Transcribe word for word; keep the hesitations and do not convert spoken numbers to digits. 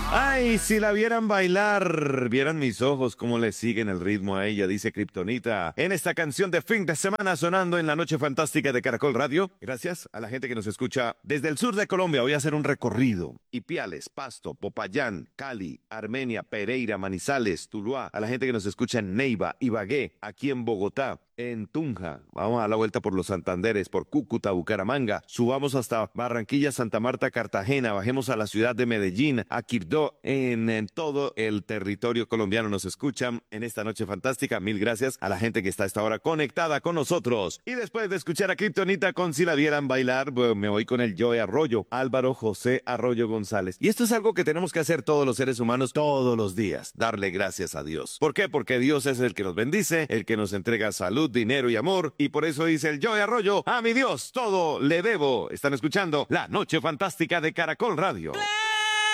Ay, si la vieran bailar, vieran mis ojos cómo le siguen el ritmo a ella, dice Kryptonita, en esta canción de fin de semana sonando en la noche fantástica de Caracol Radio. Gracias a la gente que nos escucha desde el sur de Colombia. Voy a hacer un recorrido. Ipiales, Pasto, Popayán, Cali, Armenia, Pereira, Manizales, Tuluá. A la gente que nos escucha en Neiva, Ibagué, aquí en Bogotá, en Tunja. Vamos a dar la vuelta por los Santanderes, por Cúcuta, Bucaramanga. Subamos hasta Barranquilla, Santa Marta, Cartagena. Bajemos a la ciudad de Medellín, a Quibdó. En, en todo el territorio colombiano nos escuchan en esta noche fantástica. Mil gracias a la gente que está a esta hora conectada con nosotros. Y después de escuchar a Kryptonita con Si la vieran bailar, pues me voy con el Joe Arroyo, Álvaro José Arroyo González. Y esto es algo que tenemos que hacer todos los seres humanos todos los días, darle gracias a Dios. ¿Por qué? Porque Dios es el que nos bendice, el que nos entrega salud, dinero y amor, y por eso dice el Joe Arroyo: a mi Dios todo le debo. Están escuchando la noche fantástica de Caracol Radio.